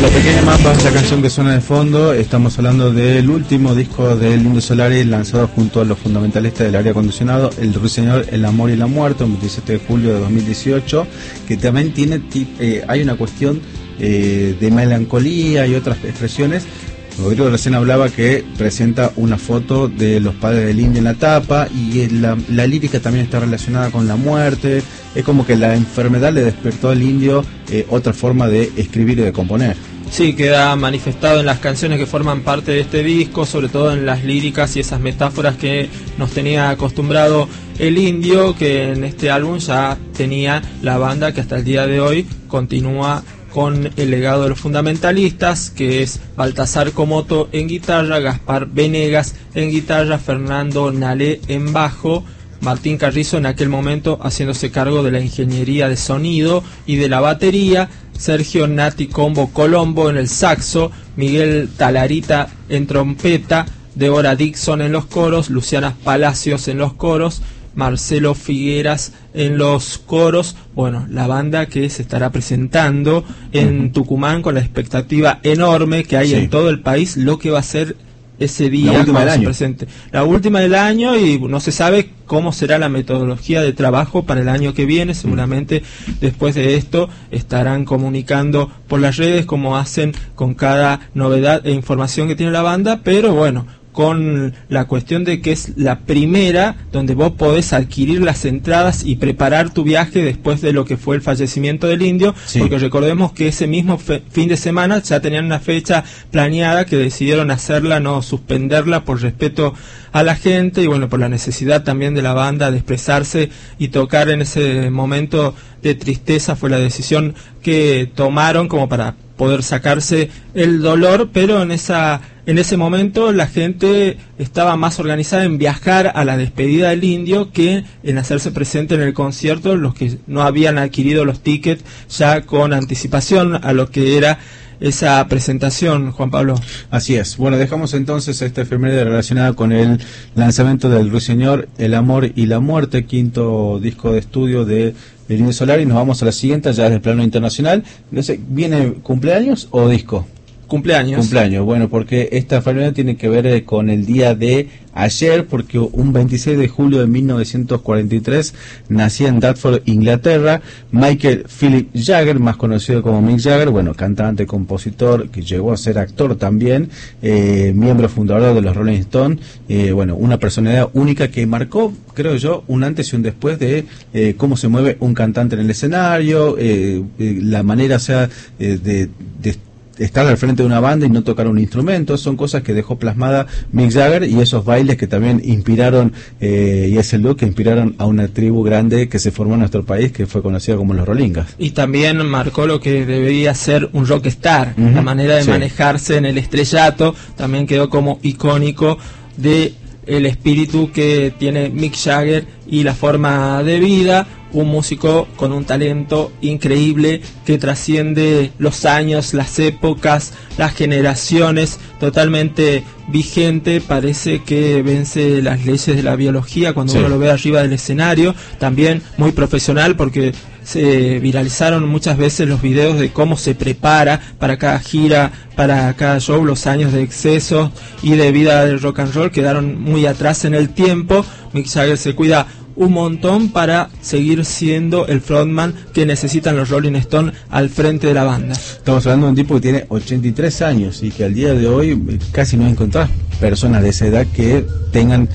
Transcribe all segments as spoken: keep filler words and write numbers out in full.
Bueno, Pequeña Mamba es la canción que suena de fondo. Estamos hablando del último disco del Indio Solari, lanzado junto a los fundamentalistas del aire acondicionado, El Ruiseñor, El Amor y la Muerte, el veintisiete de julio de dos mil dieciocho, que también tiene, eh, hay una cuestión eh, de melancolía y otras expresiones. Rodrigo recién hablaba que presenta una foto de los padres del indio en la tapa, y la, la lírica también está relacionada con la muerte. Es como que la enfermedad le despertó al indio eh, otra forma de escribir y de componer. Sí, queda manifestado en las canciones que forman parte de este disco, sobre todo en las líricas y esas metáforas que nos tenía acostumbrado el indio, que en este álbum ya tenía la banda que hasta el día de hoy continúa con el legado de los fundamentalistas, que es Baltasar Comoto en guitarra, Gaspar Venegas en guitarra, Fernando Nalé en bajo, Martín Carrizo en aquel momento haciéndose cargo de la ingeniería de sonido y de la batería, Sergio Nati Combo Colombo en el saxo, Miguel Talarita en trompeta, Débora Dixon en los coros, Luciana Palacios en los coros, Marcelo Figueras en los coros. Bueno, la banda que se estará presentando en uh-huh. Tucumán, con la expectativa enorme que hay sí. en todo el país, lo que va a ser ese día la última cuando del se año. presente. La última del año, y no se sabe cómo será la metodología de trabajo para el año que viene. Seguramente uh-huh. después de esto estarán comunicando por las redes como hacen con cada novedad e información que tiene la banda, pero bueno, con la cuestión de que es la primera donde vos podés adquirir las entradas y preparar tu viaje después de lo que fue el fallecimiento del indio, sí. porque recordemos que ese mismo fe, fin de semana ya tenían una fecha planeada, que decidieron hacerla, no suspenderla por respeto a la gente y bueno, por la necesidad también de la banda de expresarse y tocar en ese momento de tristeza. Fue la decisión que tomaron como para poder sacarse el dolor, pero en esa en ese momento la gente estaba más organizada en viajar a la despedida del indio que en hacerse presente en el concierto, los que no habían adquirido los tickets ya con anticipación a lo que era esa presentación, Juan Pablo. Así es. Bueno, dejamos entonces esta efeméride relacionada con el lanzamiento del Ruiseñor, El Amor y la Muerte, quinto disco de estudio de El Indio Solari, y nos vamos a la siguiente, ya desde el plano internacional. No sé, ¿viene cumpleaños o disco? Cumpleaños. Cumpleaños, bueno, porque esta efeméride tiene que ver eh, con el día de ayer, porque un veintiséis de julio de mil novecientos cuarenta y tres nacía en Dartford, Inglaterra, Michael Philip Jagger, más conocido como Mick Jagger, bueno, cantante, compositor, que llegó a ser actor también, eh, miembro fundador de los Rolling Stones, eh, bueno, una personalidad única que marcó, creo yo, un antes y un después de eh, cómo se mueve un cantante en el escenario, eh, eh, la manera, o sea, eh, de, de estar al frente de una banda y no tocar un instrumento. Son cosas que dejó plasmada Mick Jagger, y esos bailes que también inspiraron, eh, y ese look que inspiraron a una tribu grande que se formó en nuestro país, que fue conocida como los Rolingas. Y también marcó lo que debería ser un rockstar, uh-huh. la manera de sí. manejarse en el estrellato, también quedó como icónico de el espíritu que tiene Mick Jagger y la forma de vida. Un músico con un talento increíble que trasciende los años, las épocas, las generaciones, totalmente vigente. Parece que vence las leyes de la biología cuando sí. uno lo ve arriba del escenario. También muy profesional, porque se viralizaron muchas veces los videos de cómo se prepara para cada gira, para cada show. Los años de exceso y de vida del rock and roll quedaron muy atrás en el tiempo. Mick Jagger se cuida un montón para seguir siendo el frontman que necesitan los Rolling Stones al frente de la banda. Estamos hablando de un tipo que tiene ochenta y tres años y que al día de hoy casi no encontrás personas de esa edad que tengan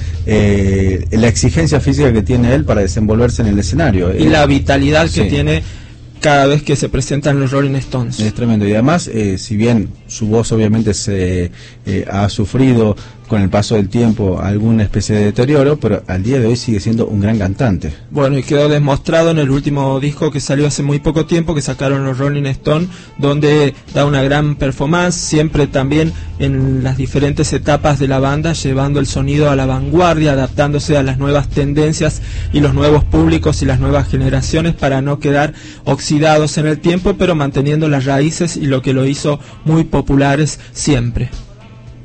eh, la exigencia física que tiene él para desenvolverse en el escenario. Y eh, la vitalidad que sí. tiene cada vez que se presentan los Rolling Stones. Es tremendo. Y además, eh, si bien su voz obviamente se eh, ha sufrido con el paso del tiempo alguna especie de deterioro, pero al día de hoy sigue siendo un gran cantante. Bueno, y quedó demostrado en el último disco que salió hace muy poco tiempo, que sacaron los Rolling Stones, donde da una gran performance, siempre también en las diferentes etapas de la banda, llevando el sonido a la vanguardia, adaptándose a las nuevas tendencias y los nuevos públicos y las nuevas generaciones, para no quedar oxidados en el tiempo, pero manteniendo las raíces y lo que lo hizo muy populares siempre.